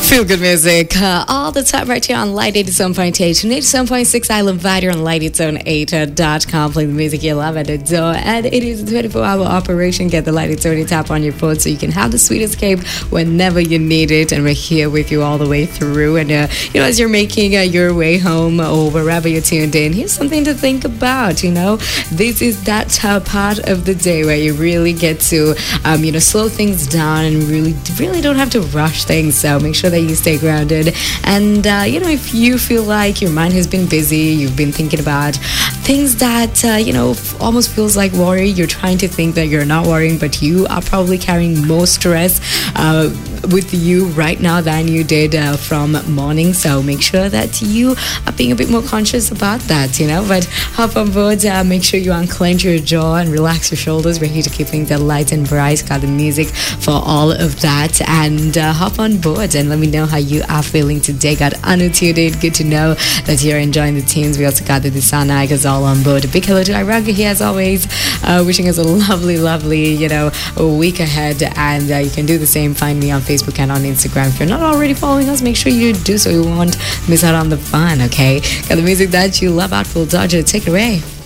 Feel good music all the time right here on Light 87.8 and 87.6 Island Vider on lightitone8.com. Play the music you love at the door. And it is a 24-hour operation. Get the Light It 20 tap on your phone so you can have the sweet escape whenever you need it. And we're here with you all the way through. And, as you're making your way home or wherever you're tuned in, here's something to think about, This is that part of the day where you really get to, slow things down and really don't have to rush things. So make sure that you stay grounded. And, if you feel like your mind has been busy, you've been thinking about things that, almost feels like worry, you're trying to think that you're not worrying, but you are probably carrying more stress with you right now than you did from morning. So make sure that you are being a bit more conscious about that, But hop on board, make sure you unclench your jaw and relax your shoulders. We're here to keep things light and bright. Got the music for all of that. And hop on board and let me know how you are feeling today. Got Anu tuned in. Good to know that you're enjoying the tunes. We also got the Disana Igas all on board. A big hello to Iraga here as always. Wishing us a lovely, week ahead. And you can do the same. Find me on Facebook and on Instagram. If you're not already following us, make sure you do so you won't miss out on the fun, okay? Got the music that you love, Artful Dodger. Take it away.